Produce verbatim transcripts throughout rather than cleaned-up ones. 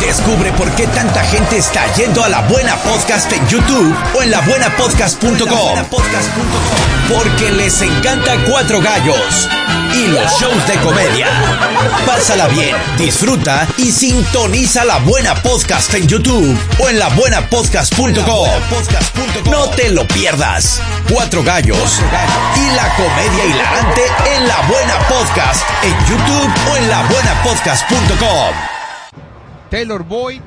Descubre por qué tanta gente está yendo a La Buena Podcast en YouTube o en la buena podcast punto com. Porque les encanta Cuatro Gallos y los shows de comedia. Pásala bien, disfruta y sintoniza La Buena Podcast en YouTube o en la buena podcast punto com. No te lo pierdas. Cuatro Gallos y la comedia hilarante en La Buena Podcast en YouTube o en la buena podcast punto com. Taylor Boyd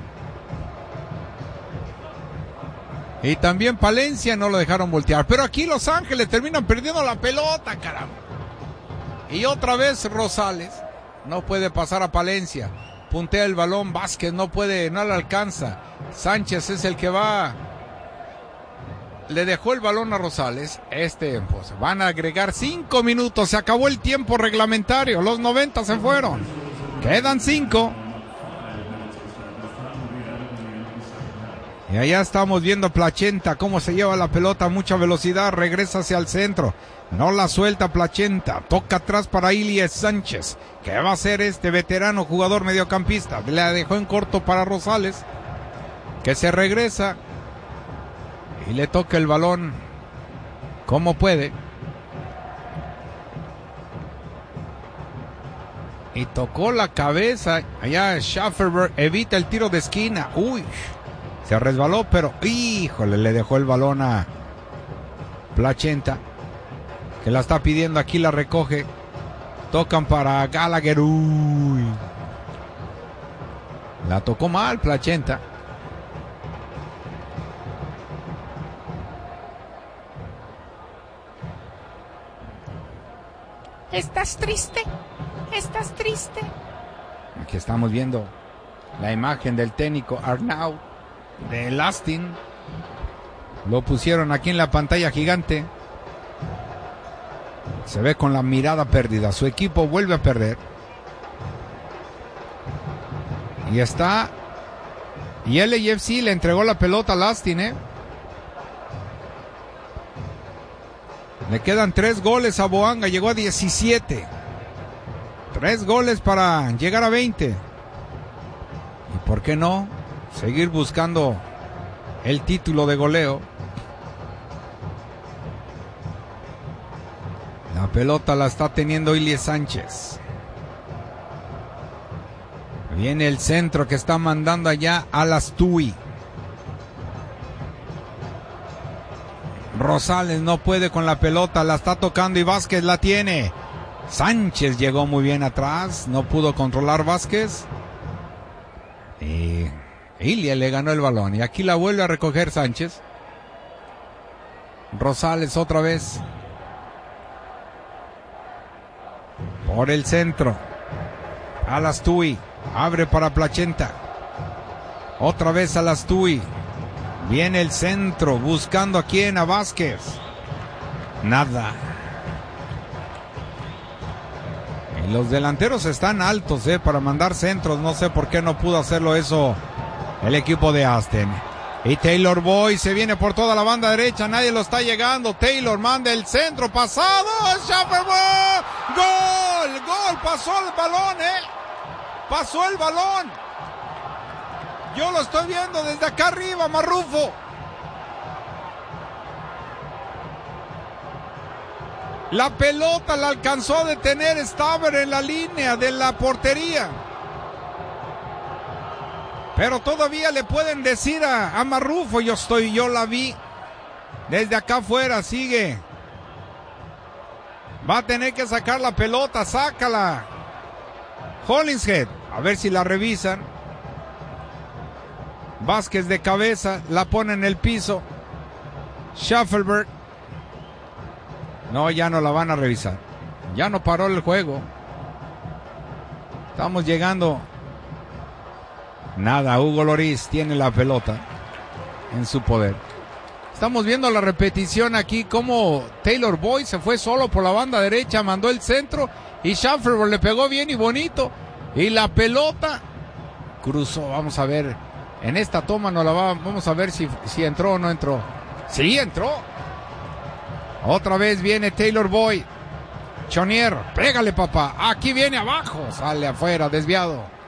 y también Palencia no lo dejaron voltear, pero aquí Los Ángeles terminan perdiendo la pelota, caramba. Y otra vez Rosales no puede pasar a Palencia, puntea el balón, Vázquez no puede, no le alcanza, Sánchez es el que va, le dejó el balón a Rosales. Este, pues van a agregar cinco minutos, se acabó el tiempo reglamentario, los noventa se fueron, quedan cinco. Y allá estamos viendo a Placenta, cómo se lleva la pelota a mucha velocidad, regresa hacia el centro, no la suelta Placenta, toca atrás para Ilie Sánchez, que va a ser este veterano jugador mediocampista, la dejó en corto para Rosales, que se regresa y le toca el balón como puede. Y tocó la cabeza, allá Schafferberg evita el tiro de esquina, uy. Se resbaló, pero híjole, le dejó el balón a Placenta, que la está pidiendo, aquí la recoge. Tocan para Gallagher, uy. La tocó mal Placenta. ¿Estás triste? ¿Estás triste? Aquí estamos viendo la imagen del técnico Arnaud de Lastin. Lo pusieron aquí en la pantalla gigante. Se ve con la mirada perdida. Su equipo vuelve a perder. Y está. Y L A F C le entregó la pelota a Lastin, ¿eh? Le quedan tres goles a Boanga. Llegó a diecisiete. Tres goles para llegar a veinte. ¿Y por qué no seguir buscando el título de goleo? La pelota la está teniendo Ilie Sánchez. Viene el centro que está mandando allá a Lastui. Rosales no puede con la pelota, la está tocando y Vázquez la tiene. Sánchez llegó muy bien atrás, no pudo controlar Vázquez. Y Ilie le ganó el balón y aquí la vuelve a recoger Sánchez. Rosales otra vez. Por el centro. Alastui. Abre para Placenta. Otra vez Alastui. Viene el centro. Buscando a quién, a Vázquez. Nada. Y los delanteros están altos, eh, para mandar centros. No sé por qué no pudo hacerlo eso el equipo de Aston. Y Taylor Boyd se viene por toda la banda derecha, nadie lo está llegando. Taylor manda el centro pasado. Schafferberg. Gol, gol, pasó el balón, eh. Pasó el balón. Yo lo estoy viendo desde acá arriba, Marrufo. La pelota la alcanzó a detener Staver en la línea de la portería. Pero todavía le pueden decir a, a Marrufo, yo estoy, yo la vi. Desde acá afuera, sigue. Va a tener que sacar la pelota, sácala. Hollingshead, a ver si la revisan. Vázquez de cabeza, la pone en el piso. Schafferberg. No, ya no la van a revisar. Ya no paró el juego. Estamos llegando. Nada, Hugo Lloris tiene la pelota en su poder. Estamos viendo la repetición aquí, como Taylor Boyd se fue solo por la banda derecha, mandó el centro y Schafferberg le pegó bien y bonito. Y la pelota cruzó, vamos a ver. En esta toma no la va, vamos a ver si, si entró o no entró. Sí, entró. Otra vez viene Taylor Boyd. Chonier, pégale papá. Aquí viene abajo. Sale afuera, desviado.